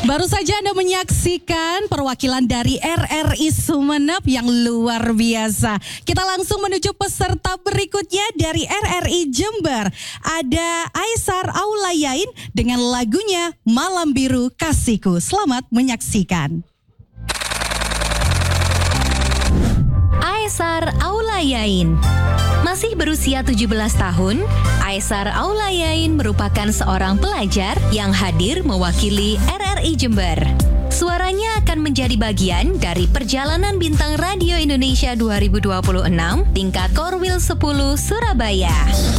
Baru saja Anda menyaksikan perwakilan dari RRI Sumeneb yang luar biasa. Kita langsung menuju peserta berikutnya dari RRI Jember. Ada Aisar Aulayain dengan lagunya Malam Biru Kasihku. Selamat menyaksikan. Aisar Aulayain. Masih berusia 17 tahun, Aisar Aulayain merupakan seorang pelajar yang hadir mewakili RRI Jember. Suaranya akan menjadi bagian dari perjalanan Bintang Radio Indonesia 2026 tingkat Korwil 10 Surabaya.